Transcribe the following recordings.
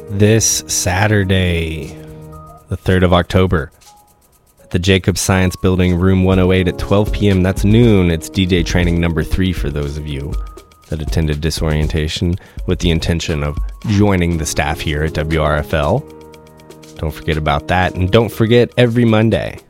this Saturday, the 3rd of October, at the Jacobs Science Building, room 108 at 12 p.m. That's noon. It's DJ training number 3 for those of you that attended Disorientation with the intention of joining the staff here at WRFL. Don't forget about that. And don't forget, every Monday,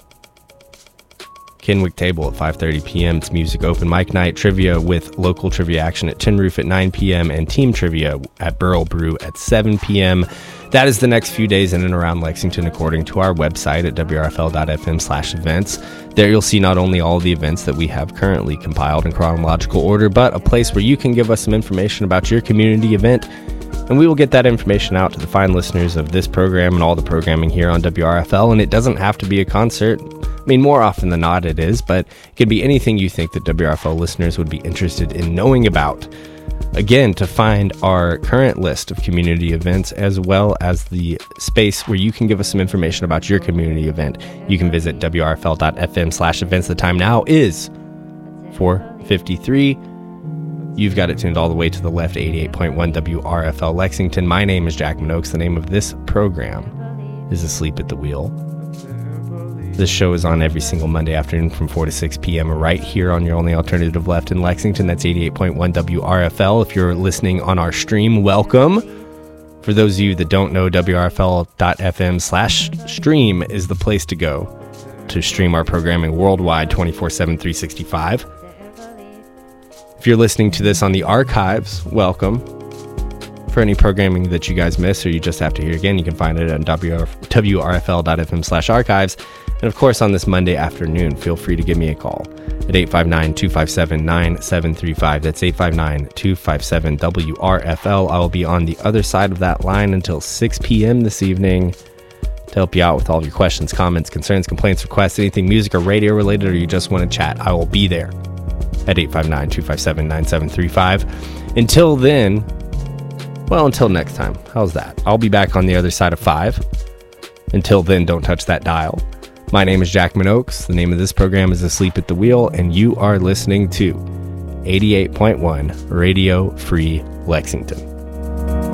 Kenwick Table at 5:30 p.m. It's music open mic night, trivia with local trivia action at Tin Roof at 9 p.m. and team trivia at Burl Brew at 7 p.m. That is the next few days in and around Lexington, according to our website at wrfl.fm/events. There you'll see not only all the events that we have currently compiled in chronological order, but a place where you can give us some information about your community event, and we will get that information out to the fine listeners of this program and all the programming here on WRFL. And it doesn't have to be a concert. I mean, more often than not it is, but it can be anything you think that WRFL listeners would be interested in knowing about. Again, to find our current list of community events, as well as the space where you can give us some information about your community event, you can visit wrfl.fm/events. The time now is 4:53. You've got it tuned all the way to the left, 88.1 WRFL Lexington. My name is Jack Minogues. The name of this program is Asleep at the Wheel. This show is on every single Monday afternoon from 4 to 6 p.m. right here on your only alternative left in Lexington. That's 88.1 WRFL. If you're listening on our stream, welcome. For those of you that don't know, wrfl.fm/stream is the place to go to stream our programming worldwide 24/7, 365. If you're listening to this on the archives, welcome. For any programming that you guys miss or you just have to hear again, you can find it on wrfl.fm/archives. And of course, on this Monday afternoon, feel free to give me a call at 859-257-9735. That's 859-257-WRFL. I will be on the other side of that line until 6 p.m. this evening to help you out with all of your questions, comments, concerns, complaints, requests, anything music or radio related, or you just want to chat. I will be there at 859-257-9735. Until then, well, until next time, how's that? I'll be back on the other side of 5. Until then, don't touch that dial. My name is Jack Minogues. The name of this program is Asleep at the Wheel, and you are listening to 88.1 Radio Free Lexington.